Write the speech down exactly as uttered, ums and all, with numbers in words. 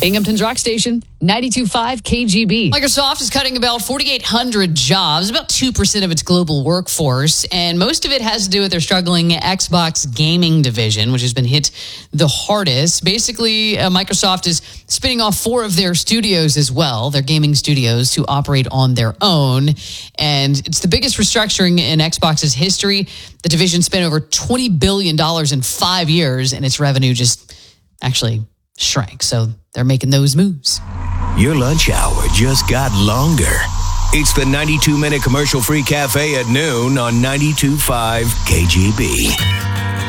Binghamton's Rock Station, ninety-two point five K G B. Microsoft is cutting about forty-eight hundred jobs, about two percent of its global workforce, and most of it has to do with their struggling Xbox gaming division, which has been hit the hardest. Basically, uh, Microsoft is spinning off four of their studios as well, their gaming studios, to operate on their own, and it's the biggest restructuring in Xbox's history. The division spent over twenty billion dollars in five years, and its revenue just actually shrank, so they're making those moves. Your lunch hour just got longer. It's the ninety-two minute commercial-free cafe at noon on ninety-two point five K G B.